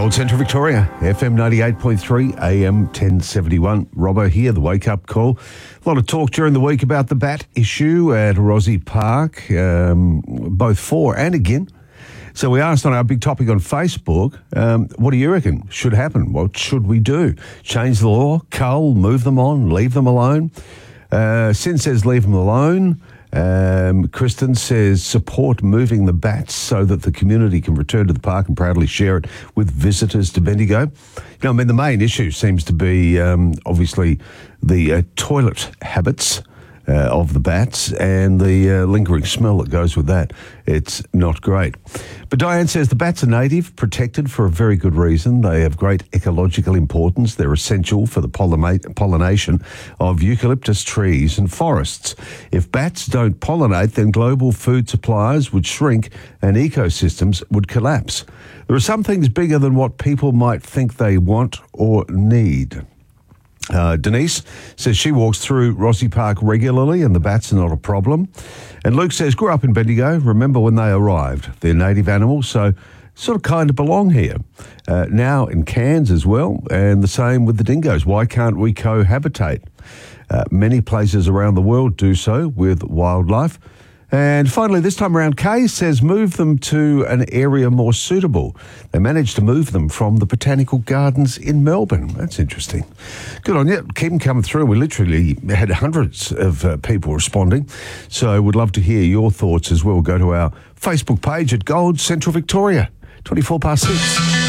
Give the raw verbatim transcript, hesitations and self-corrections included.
Gold Central Victoria, F M ninety-eight point three, A M ten seventy-one. Robbo here, the wake-up call. A lot of talk during the week about the bat issue at Rozzy Park, um, both for and again. So we asked on our big topic on Facebook, um, what do you reckon should happen? What should we do? Change the law, cull, move them on, leave them alone? Uh, Sin says leave them alone. Um, Kristen says support moving the bats so that the community can return to the park and proudly share it with visitors to Bendigo. You know, I mean, the main issue seems to be um, obviously the uh, toilet habits uh, of the bats and the uh, lingering smell that goes with that. It's not great. But Diane says the bats are native, protected for a very good reason. They have great ecological importance. They're essential for the pollina- pollination of eucalyptus trees and forests. If bats don't pollinate, then global food supplies would shrink and ecosystems would collapse. There are some things bigger than what people might think they want or need. Uh, Denise says she walks through Rozzy Park regularly and the bats are not a problem. And Luke says, grew up in Bendigo, remember when they arrived. They're native animals, so sort of kind of belong here. Uh, now in Cairns as well, and the same with the dingoes. Why can't we cohabitate? Uh, many places around the world do so with wildlife. And finally, this time around, Kay says move them to an area more suitable. They managed to move them from the Botanical Gardens in Melbourne. That's interesting. Good on you. Keep them coming through. We literally had hundreds of uh, people responding. So we'd love to hear your thoughts as well. Go to our Facebook page at Gold Central Victoria, twenty-four past six.